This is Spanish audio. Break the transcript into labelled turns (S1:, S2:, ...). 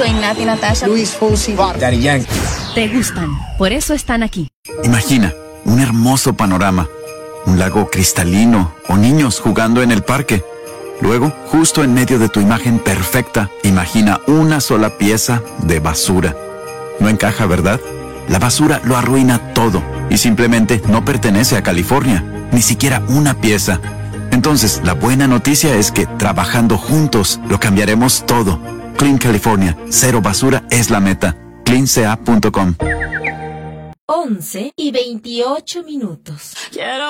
S1: Soy Nati Natasha.
S2: Luis Fonsi,
S3: Daddy Yankee.
S4: Te gustan, por eso están aquí.
S5: Imagina un hermoso panorama, un lago cristalino o niños jugando en el parque. Luego, justo en medio de tu imagen perfecta, imagina una sola pieza de basura. No encaja, ¿verdad? La basura lo arruina todo y simplemente no pertenece a California, ni siquiera una pieza. Entonces, la buena noticia es que trabajando juntos lo cambiaremos todo. Clean California, cero basura es la meta. cleanca.com.
S6: 11:28. Quiero